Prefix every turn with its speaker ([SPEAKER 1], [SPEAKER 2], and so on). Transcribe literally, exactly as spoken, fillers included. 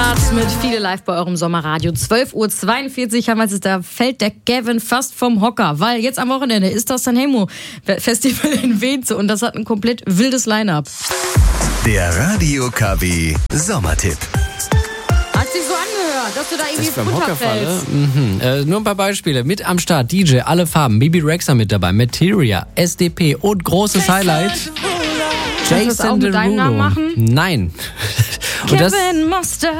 [SPEAKER 1] Start mit viele live bei eurem Sommerradio. zwölf Uhr zweiundvierzig haben wir jetzt, da fällt der Gavin fast vom Hocker, weil jetzt am Wochenende ist das Sanremo Festival in Weze und das hat ein komplett wildes Line-Up.
[SPEAKER 2] Der Radio K W Sommertipp.
[SPEAKER 1] Hat sich so angehört, dass du da irgendwie
[SPEAKER 3] beim Hocker
[SPEAKER 1] runterfällst.
[SPEAKER 3] Mhm. Äh, nur ein paar Beispiele. Mit am Start D J, alle Farben, Bibi Rexha mit dabei, Materia, S D P und großes Highlight,
[SPEAKER 1] Kannst du das auch mit deinem Namen machen?
[SPEAKER 3] Nein. Und das,
[SPEAKER 1] Kevin Monster.